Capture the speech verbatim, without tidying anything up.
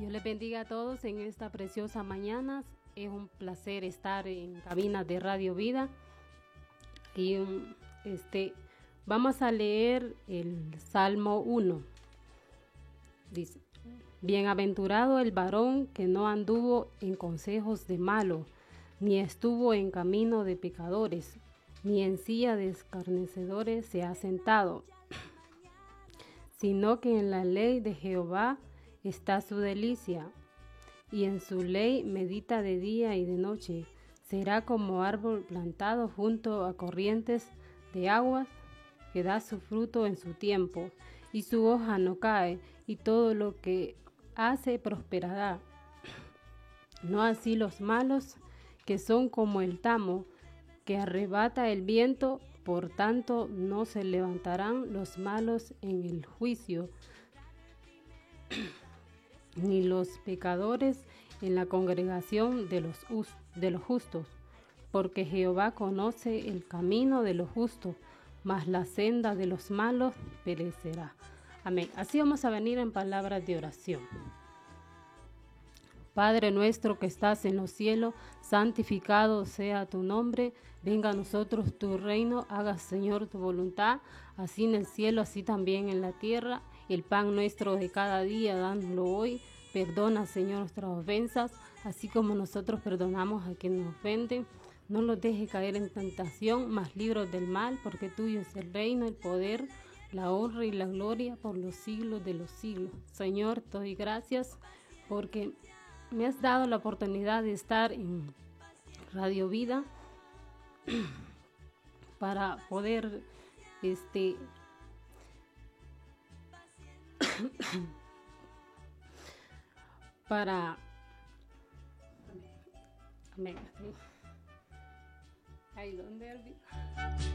Dios les bendiga a todos en esta preciosa mañana. Es un placer estar en cabina de Radio Vida. Y um, este, vamos a leer el Salmo uno. Dice: Bienaventurado el varón que no anduvo en consejos de malo, ni estuvo en camino de pecadores, ni en silla de escarnecedores se ha sentado, sino que en la ley de Jehová está su delicia, y en su ley medita de día y de noche. Será como árbol plantado junto a corrientes de aguas, que da su fruto en su tiempo, y su hoja no cae, y todo lo que hace prosperará. No así los malos, que son como el tamo, que arrebata el viento. Por tanto, no se levantarán los malos en el juicio, ni los pecadores en la congregación de los, de los justos, porque Jehová conoce el camino de los justos, mas la senda de los malos perecerá. Amén. Así vamos a venir en palabras de oración. Padre nuestro que estás en los cielos, santificado sea tu nombre. Venga a nosotros tu reino, haga, Señor, tu voluntad, así en el cielo, así también en la tierra. El pan nuestro de cada día, dánoslo hoy. Perdona, Señor, nuestras ofensas, así como nosotros perdonamos a quienes nos ofenden. No los dejes caer en tentación, mas líbranos del mal, porque tuyo es el reino, el poder, la honra y la gloria por los siglos de los siglos. Señor, te doy gracias porque me has dado la oportunidad de estar en Radio Vida para poder este para amén. Ahí donde